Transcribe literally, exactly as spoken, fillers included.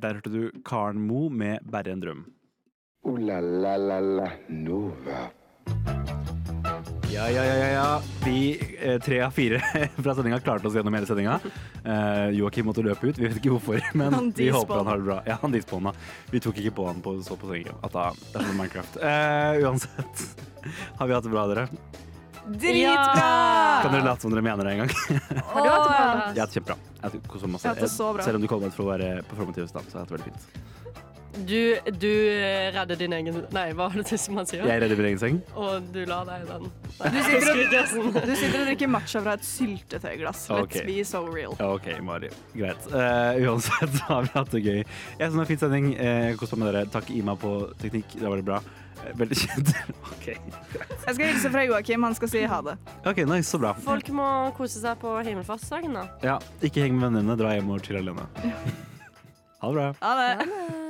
Der hørte du Karen Mo med Bare en drøm. Ooh la la la la Nova. Ja, ja, ja, ja, ja. Vi eh, tre av fire fra sendinga klarte oss gjennom hele sendinga. Eh, Joakim måtte løpe ut, vi vet ikke hvorfor, men Han vi håper han despawna. har det bra. Ja, han despawna. Vi tok ikke på han på, så på sengen. At da, det er som Minecraft. Eh, uansett, har vi hatt det bra, dere? Dritbra! Kan dere late som dere mener det en gang? Har du hatt det bra? Jeg har hatt det kjempebra. Jeg har koset meg masse. Jeg har hatt det så bra. Selv om du kaller meg for å være performativ i stand, så har jeg hatt det veldig fint. Du, du redder din egen Nei, hva er det som man sier? Jeg er redd i min egen seng. Og du lar deg den. Du sitter, og, du sitter og drikker matcha fra et syltetøyglass. Let's Ok. be so real. Ja, OK, Mari. Greit. Uh, uansett så har vi hatt det gøy. Jeg synes det var en fin sending. Uh, Kos meg med dere. Takk Ima på teknikk. Det var veldig bra. Uh, veldig kjent. OK. Jeg skal hilse fra Joakim, han skal si ha det. Ok, nice, så bra. Folk må kose seg på himmelfartsdagen, da. Ja, ikke heng med vennene. Dra hjem og chill alene. Ha det bra. Ha det.